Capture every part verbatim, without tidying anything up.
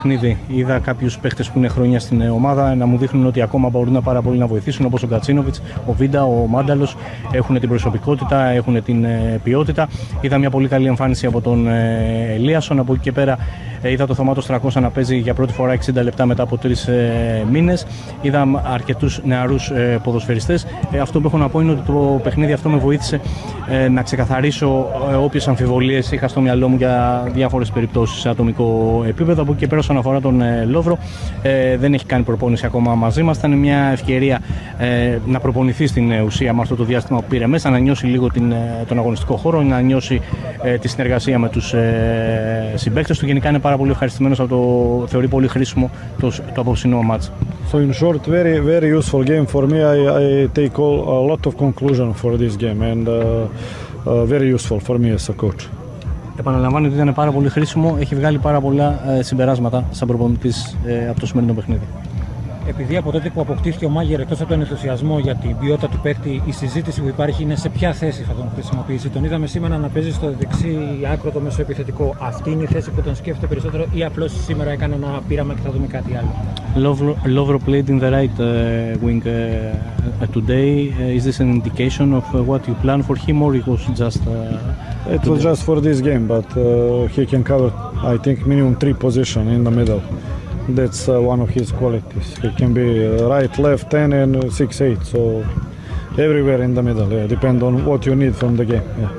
Είδα κάποιους παίχτες που είναι χρόνια στην ομάδα να μου δείχνουν ότι ακόμα μπορούν πάρα πολύ να βοηθήσουν, όπως ο Γκατσίνοβιτς, ο Βίντα, ο Μάνταλος. Έχουν την προσωπικότητα, έχουν την ποιότητα. Είδα μια πολύ καλή εμφάνιση από τον Ελίασον. Από εκεί και πέρα είδα το Θωμάτος τριακόσια να παίζει για πρώτη φορά εξήντα λεπτά μετά από τρεις μήνες. Είδα αρκετούς νεαρούς ποδοσφαιριστές. Αυτό που έχω να πω είναι ότι το παιχνίδι αυτό με βοήθησε να ξεκαθαρίσω όποιες αμφιβολίες είχα στο μυαλό μου για διάφορες περιπτώσεις σε ατομικό επίπεδο. Από εκεί και πέρα, όσον αφορά τον ε, Λόβρο, ε, δεν έχει κάνει προπόνηση ακόμα μαζί μας. Ήταν μια ευκαιρία ε, να προπονηθεί στην ε, ουσία με αυτό το διάστημα που πήρε μέσα, να νιώσει λίγο την, ε, τον αγωνιστικό χώρο, να νιώσει ε, τη συνεργασία με τους ε, συμπαίκτες του. Γενικά είναι πάρα πολύ ευχαριστημένος από το, θεωρεί πολύ χρήσιμο το, το απόψινό μάτς. So in short, very very useful game for me. I, I take all, a lot of conclusion for this game and uh, uh, very useful for me as a coach. Επαναλαμβάνω ότι ήταν πάρα πολύ χρήσιμο, έχει βγάλει πάρα πολλά ε, συμπεράσματα σαν προπονητής ε, από το σημερινό παιχνίδι. Επειδή από τότε που αποκτήθηκε ο Μάγερ, εκτός από τον ενθουσιασμό για την ποιότητα του παίκτη, η συζήτηση που υπάρχει είναι σε ποια θέση θα τον χρησιμοποιήσει. Τον είδαμε σήμερα να παίζει στο δεξί άκρο το μεσοεπιθετικό. Αυτή είναι η θέση που τον σκέφτεται περισσότερο, ή απλώς σήμερα έκανε ένα πείραμα και θα δούμε κάτι άλλο? Lovro played in the right uh, wing uh, today. Uh, is this an indication of uh, what you plan for him, or it was just? Uh, it was just for this game, but uh, he can cover, I think, minimum three positions in the middle. That's uh, one of his qualities. He can be uh, right, left, ten, and uh, six, eight. So everywhere in the middle. Yeah, depend on what you need from the game. Yeah.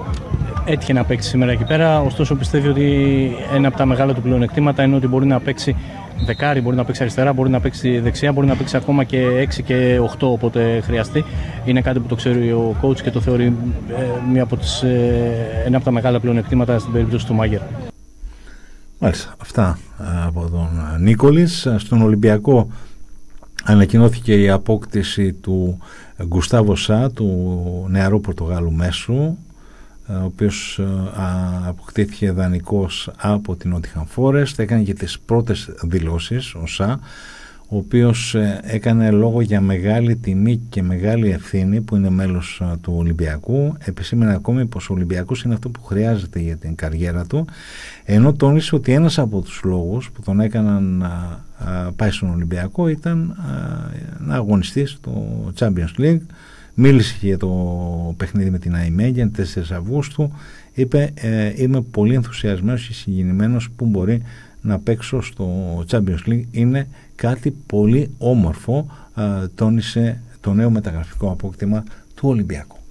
Έτυχε να παίξει σήμερα εκεί πέρα, ωστόσο πιστεύει ότι ένα από τα μεγάλα του πλεονεκτήματα είναι ότι μπορεί να παίξει δεκάρι, μπορεί να παίξει αριστερά, μπορεί να παίξει δεξιά, μπορεί να παίξει ακόμα και έξι και οκτώ όποτε χρειαστεί. Είναι κάτι που το ξέρει ο coach και το θεωρεί ε, μία από τις, ε, ένα από τα μεγάλα πλεονεκτήματα στην περίπτωση του Μάγερ. Μάλιστα, αυτά από τον Νίκολης. Στον Ολυμπιακό ανακοινώθηκε η απόκτηση του Γκουστάβο Σα, του νεαρού Πορτογάλου μέσου, ο οποίος αποκτήθηκε δανεικός από την Νότιχαμ Φόρεστ. Έκανε και τις πρώτες δηλώσεις ο Σα, ο οποίος έκανε λόγο για μεγάλη τιμή και μεγάλη ευθύνη που είναι μέλος του Ολυμπιακού. Επισήμενε ακόμη πως ο Ολυμπιακός είναι αυτό που χρειάζεται για την καριέρα του, ενώ τόνισε ότι ένας από τους λόγους που τον έκαναν να πάει στον Ολυμπιακό ήταν να αγωνιστεί στο Champions League. Μίλησε για το παιχνίδι με την Αϊμέγεν τέσσερις Αυγούστου. Είπε ε, είμαι πολύ ενθουσιασμένος και συγκινημένος που μπορεί να παίξω στο Champions League. Είναι κάτι πολύ όμορφο, ε, τόνισε το νέο μεταγραφικό απόκτημα του Ολυμπιακού.